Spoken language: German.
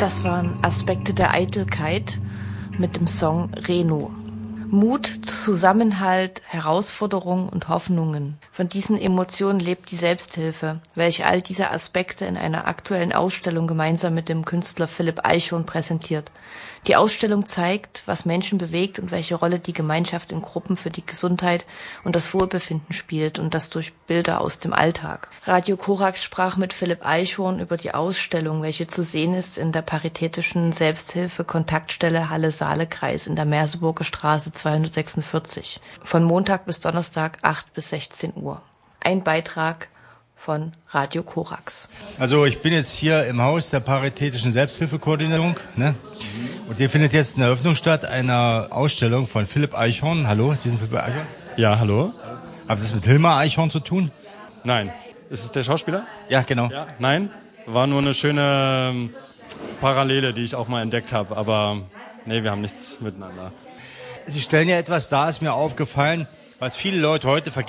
Das waren Aspekte der Eitelkeit mit dem Song Reno. Mut, Zusammenhalt, Herausforderungen und Hoffnungen. Von diesen Emotionen lebt die Selbsthilfe, welche all diese Aspekte in einer aktuellen Ausstellung gemeinsam mit dem Künstler Philipp Eichhorn präsentiert. Die Ausstellung zeigt, was Menschen bewegt und welche Rolle die Gemeinschaft in Gruppen für die Gesundheit und das Wohlbefinden spielt, und das durch Bilder aus dem Alltag. Radio Korax sprach mit Philipp Eichhorn über die Ausstellung, welche zu sehen ist in der paritätischen Selbsthilfe-Kontaktstelle Halle-Saale-Kreis in der Merseburger Straße 246. Von Montag bis Donnerstag 8 bis 16 Uhr. Ein Beitrag von Radio Korax. Also ich bin jetzt hier im Haus der Paritätischen Selbsthilfekoordinierung, ne? Und hier findet jetzt eine Eröffnung statt einer Ausstellung von Philipp Eichhorn. Hallo, Sie sind Philipp Eichhorn? Ja, hallo. Haben Sie das mit Hilmar Eichhorn zu tun? Nein. Ist es der Schauspieler? Ja, genau. Ja, nein, war nur eine schöne Parallele, die ich auch mal entdeckt habe. Aber nee, wir haben nichts miteinander. Sie stellen ja etwas dar, ist mir aufgefallen, was viele Leute heute vergessen.